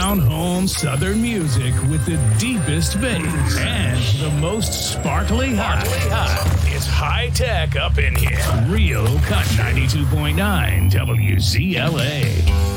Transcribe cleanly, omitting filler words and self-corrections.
down home Southern music with the deepest bass and the most sparkly high. It's high tech up in here. Real Cut 92.9 WZLA.